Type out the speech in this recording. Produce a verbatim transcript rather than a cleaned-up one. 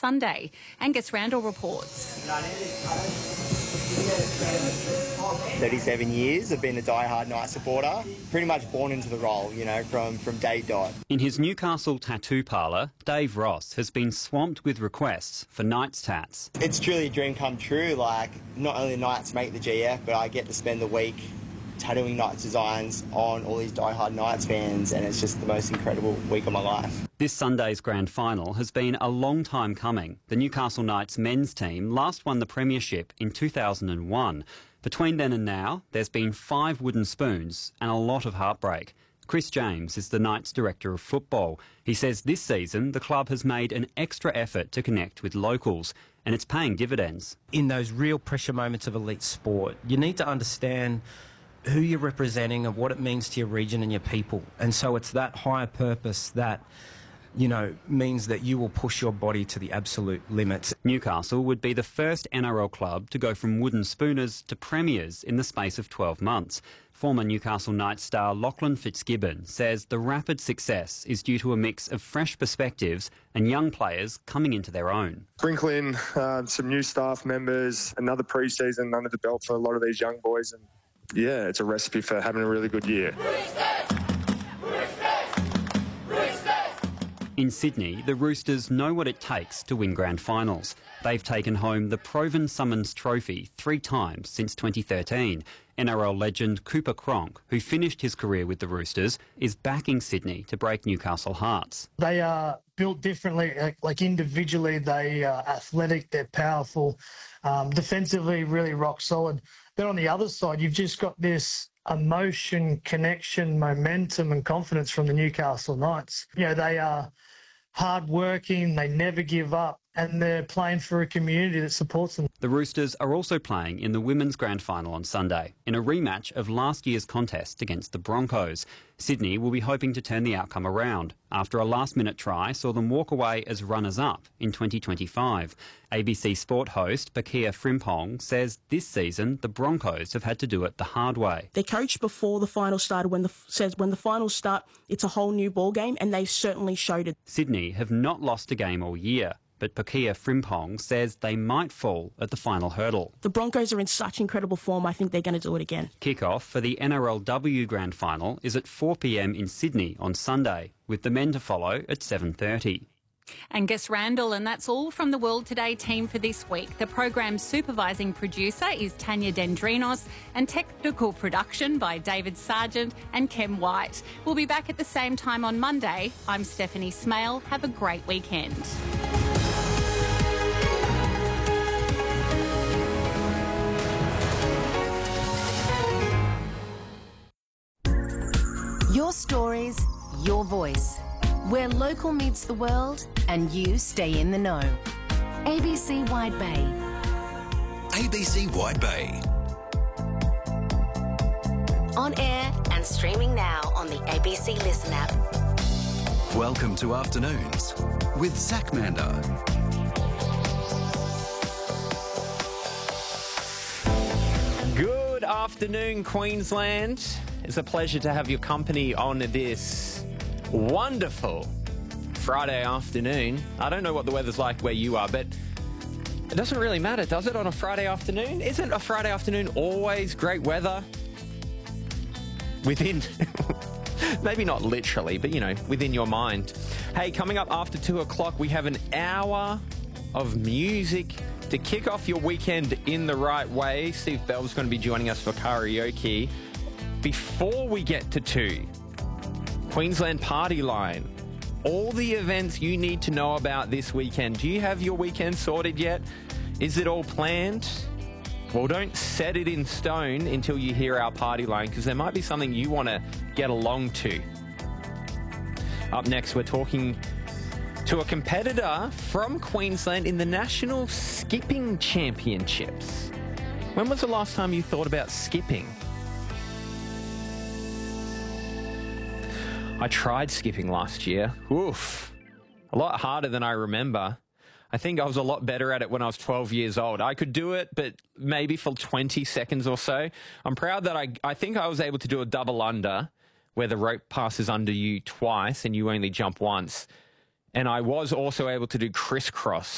Sunday. Angus Randall reports. thirty-seven years of being a die-hard Knight supporter, pretty much born into the role, you know, from, from day dot. In his Newcastle tattoo parlour, Dave Ross has been swamped with requests for Knights tats. It's truly a dream come true, like, not only the Knights make the G F, but I get to spend the week tattooing Knights designs on all these die-hard Knights fans, and it's just the most incredible week of my life. This Sunday's grand final has been a long time coming. The Newcastle Knights men's team last won the premiership in two thousand one. Between then and now, there's been five wooden spoons and a lot of heartbreak. Chris James is the Knights Director of Football. He says this season the club has made an extra effort to connect with locals, and it's paying dividends. In those real pressure moments of elite sport, you need to understand who you're representing and what it means to your region and your people. And so it's that higher purpose that, you know, means that you will push your body to the absolute limits. Newcastle would be the first N R L club to go from wooden spooners to premiers in the space of twelve months. Former Newcastle Knights star Lachlan Fitzgibbon says the rapid success is due to a mix of fresh perspectives and young players coming into their own. Sprinkle in uh, some new staff members, another pre-season under the belt for a lot of these young boys, and yeah, it's a recipe for having a really good year. In Sydney, the Roosters know what it takes to win grand finals. They've taken home the Proven Summons Trophy three times since twenty thirteen. N R L legend Cooper Cronk, who finished his career with the Roosters, is backing Sydney to break Newcastle hearts. They are built differently, like, like individually they are athletic, they're powerful, um, defensively really rock solid. Then on the other side, you've just got this emotion, connection, momentum and confidence from the Newcastle Knights. You know, they are hard-working, they never give up, and they're playing for a community that supports them. The Roosters are also playing in the women's grand final on Sunday, in a rematch of last year's contest against the Broncos. Sydney will be hoping to turn the outcome around after a last-minute try saw them walk away as runners-up in twenty twenty-five. A B C Sport host Bakia Frimpong says this season the Broncos have had to do it the hard way. They coached before the final started. When the says when the finals start, it's a whole new ball game, and they certainly showed it. Sydney have not lost a game all year, but Pakia Frimpong says they might fall at the final hurdle. The Broncos are in such incredible form, I think they're going to do it again. Kick-off for the N R L W Grand Final is at four p m in Sydney on Sunday, with the men to follow at seven thirty. Angus Randall, and that's all from the World Today team for this week. The program's supervising producer is Tanya Dendrinos, and technical production by David Sargent and Kem White. We'll be back at the same time on Monday. I'm Stephanie Smale. Have a great weekend. Your stories, your voice. Where local meets the world and you stay in the know. A B C Wide Bay. A B C Wide Bay. On air and streaming now on the A B C Listen app. Welcome to Afternoons with Zach Mander. Good afternoon, Queensland. It's a pleasure to have your company on this wonderful Friday afternoon. I don't know what the weather's like where you are, but it doesn't really matter, does it, on a Friday afternoon? Isn't a Friday afternoon always great weather? Within, maybe not literally, but, you know, within your mind. Hey, coming up after two o'clock, we have an hour of music to kick off your weekend in the right way. Steve Bell's going to be joining us for karaoke. Before we get to two, Queensland Party Line. All the events you need to know about this weekend. Do you have your weekend sorted yet? Is it all planned? Well, don't set it in stone until you hear our party line, because there might be something you want to get along to. Up next, we're talking to a competitor from Queensland in the National Skipping Championships. When was the last time you thought about skipping? I tried skipping last year. Oof. A lot harder than I remember. I think I was a lot better at it when I was twelve years old. I could do it, but maybe for twenty seconds or so. I'm proud that I, I think I was able to do a double under, where the rope passes under you twice and you only jump once. And I was also able to do crisscross.